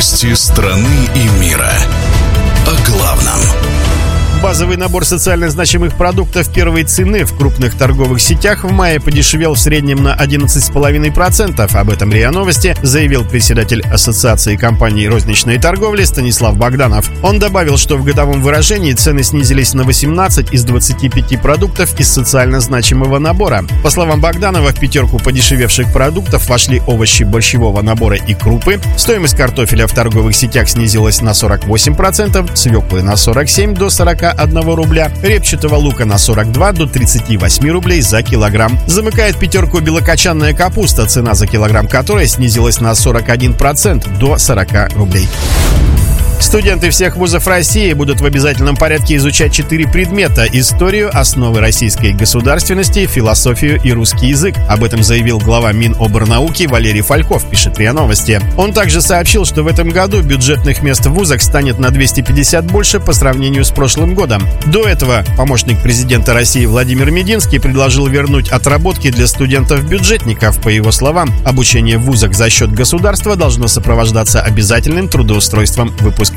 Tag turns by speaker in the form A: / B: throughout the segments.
A: Новости страны и мира. О главном.
B: Базовый набор социально значимых продуктов первой цены в крупных торговых сетях в мае подешевел в среднем на 11,5%. Об этом РИА Новости заявил председатель Ассоциации компаний розничной торговли Станислав Богданов. Он добавил, что в годовом выражении цены снизились на 18 из 25 продуктов из социально значимого набора. По словам Богданова, в пятерку подешевевших продуктов вошли овощи борщевого набора и крупы. Стоимость картофеля в торговых сетях снизилась на 48%, свеклы на 47 до 41 рубля, репчатого лука на 42 до 38 рублей за килограмм. Замыкает пятерку белокочанная капуста, цена за килограмм которой снизилась на 41% до 40 рублей. Студенты всех вузов России будут в обязательном порядке изучать 4 предмета: историю, основы российской государственности, философию и русский язык. Об этом заявил глава Миноборнауки Валерий Фальков, пишет РИА Новости. Он также сообщил, что в этом году бюджетных мест в вузах станет на 250 больше по сравнению с прошлым годом. До этого помощник президента России Владимир Мединский предложил вернуть отработки для студентов-бюджетников. По его словам, обучение в вузах за счет государства должно сопровождаться обязательным трудоустройством выпускников.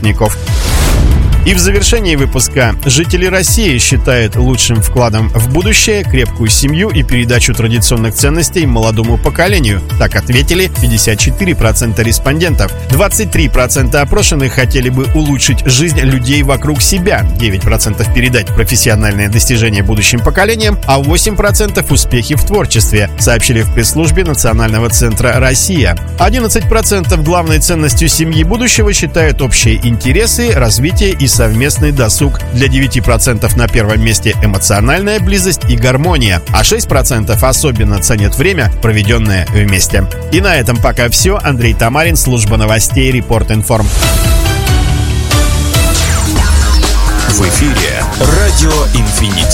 B: И в завершении выпуска: жители России считают лучшим вкладом в будущее крепкую семью и передачу традиционных ценностей молодому поколению. Так ответили 54% респондентов. 23% опрошенных хотели бы улучшить жизнь людей вокруг себя, 9% передать профессиональные достижения будущим поколениям, а 8% успехи в творчестве, сообщили в пресс-службе Национального центра «Россия». 11% главной ценностью семьи будущего считают общие интересы, развитие и совместный досуг. Для 9% на первом месте эмоциональная близость и гармония, а 6% особенно ценят время, проведенное вместе. И на этом пока все. Андрей Тамарин, служба новостей Репорт-Информ.
A: В эфире Радио Инфинити.